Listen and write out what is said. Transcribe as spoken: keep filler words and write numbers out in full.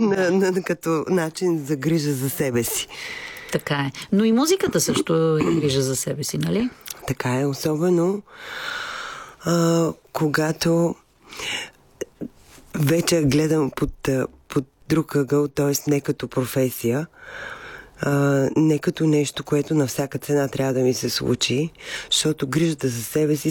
на, на, като начин за грижа за себе си. Така е. Но и музиката също е грижа за себе си, нали? Така е, особено а, когато вече гледам под, под друг ъгъл, т.е. не като професия, а, не като нещо, което на всяка цена трябва да ми се случи, защото грижата за себе си